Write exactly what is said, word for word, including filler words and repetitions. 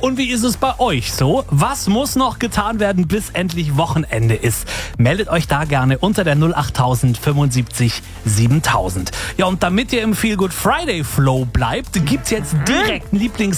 Und wie ist es bei euch so? Was muss noch getan werden, bis endlich Wochenende ist? Meldet euch da gerne unter der null acht tausend fünfundsiebzig siebentausend. Ja, und damit ihr im Feel Good Friday Flow bleibt, gibt's jetzt direkt einen Lieblings